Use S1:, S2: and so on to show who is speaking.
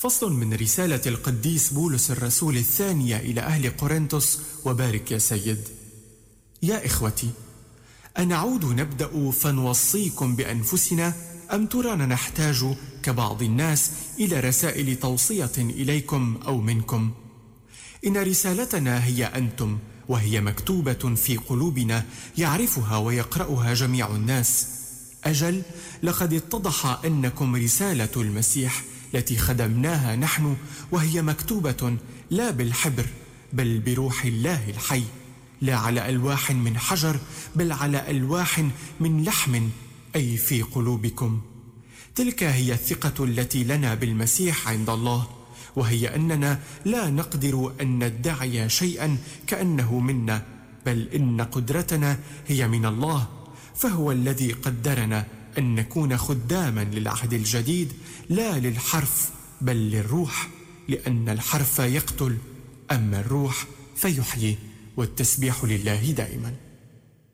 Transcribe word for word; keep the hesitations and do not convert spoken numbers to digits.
S1: فصل من رسالة القديس بولس الرسول الثانية إلى أهل قرنطس. وبارك يا سيد. يا إخوتي، أنعود نبدأ فنوصيكم بأنفسنا أم ترانا نحتاج كبعض الناس إلى رسائل توصية إليكم أو منكم؟ إن رسالتنا هي أنتم، وهي مكتوبة في قلوبنا يعرفها ويقرأها جميع الناس. أجل، لقد اتضح أنكم رسالة المسيح التي خدمناها نحن، وهي مكتوبة لا بالحبر بل بروح الله الحي، لا على ألواح من حجر بل على ألواح من لحم، أي في قلوبكم. تلك هي الثقة التي لنا بالمسيح عند الله، وهي أننا لا نقدر أن ندعي شيئا كأنه منا، بل إن قدرتنا هي من الله، فهو الذي قدرنا أن نكون خداما للعهد الجديد، لا للحرف بل للروح، لأن الحرف يقتل أما الروح فيحيي. والتسبيح لله دائما.